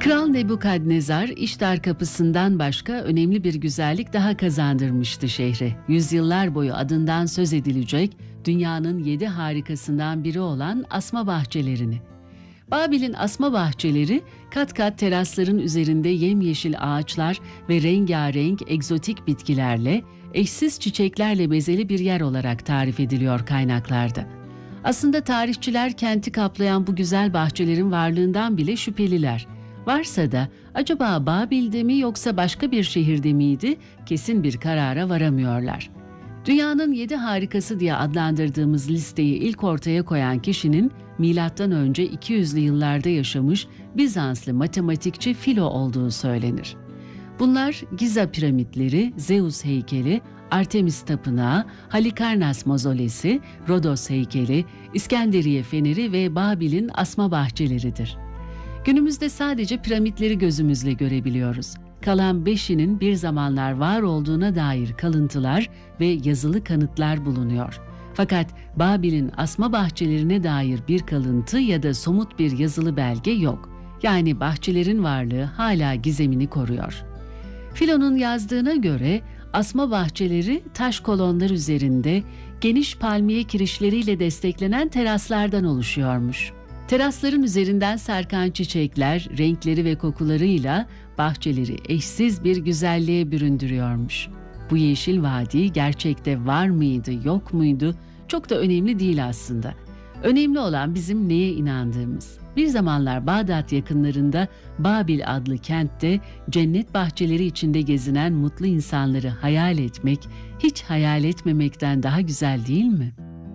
Kral Nebukadnezar, İştar Kapısı'ndan başka önemli bir güzellik daha kazandırmıştı şehre. Yüzyıllar boyu adından söz edilecek dünyanın 7 harikasından biri olan asma bahçelerini. Babil'in asma bahçeleri, kat kat terasların üzerinde yemyeşil ağaçlar ve rengarenk egzotik bitkilerle, eşsiz çiçeklerle bezeli bir yer olarak tarif ediliyor kaynaklarda. Aslında tarihçiler kenti kaplayan bu güzel bahçelerin varlığından bile şüpheliler. Varsa da acaba Babil'de mi yoksa başka bir şehirde miydi, kesin bir karara varamıyorlar. Dünyanın 7 harikası diye adlandırdığımız listeyi ilk ortaya koyan kişinin M.Ö. 200'lü yıllarda yaşamış Bizanslı matematikçi Filo olduğu söylenir. Bunlar Giza piramitleri, Zeus heykeli, Artemis tapınağı, Halikarnas mozolesi, Rodos heykeli, İskenderiye feneri ve Babil'in asma bahçeleridir. Günümüzde sadece piramitleri gözümüzle görebiliyoruz. Kalan 5'inin bir zamanlar var olduğuna dair kalıntılar ve yazılı kanıtlar bulunuyor. Fakat Babil'in asma bahçelerine dair bir kalıntı ya da somut bir yazılı belge yok. Yani bahçelerin varlığı hala gizemini koruyor. Filo'nun yazdığına göre asma bahçeleri taş kolonlar üzerinde geniş palmiye kirişleriyle desteklenen teraslardan oluşuyormuş. Terasların üzerinden sarkan çiçekler, renkleri ve kokularıyla bahçeleri eşsiz bir güzelliğe büründürüyormuş. Bu yeşil vadi gerçekte var mıydı, yok muydu? Çok da önemli değil aslında. Önemli olan bizim neye inandığımız. Bir zamanlar Bağdat yakınlarında Babil adlı kentte cennet bahçeleri içinde gezinen mutlu insanları hayal etmek, hiç hayal etmemekten daha güzel değil mi?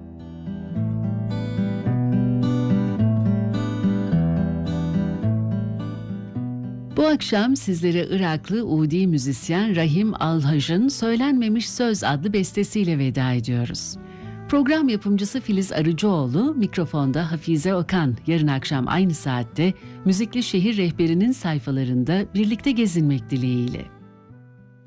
Bu akşam sizlere Iraklı Udi müzisyen Rahim Alhaj'ın Söylenmemiş Söz adlı bestesiyle veda ediyoruz. Program yapımcısı Filiz Arıcıoğlu, mikrofonda Hafize Okan. Yarın akşam aynı saatte Müzikli Şehir Rehberi'nin sayfalarında birlikte gezinmek dileğiyle.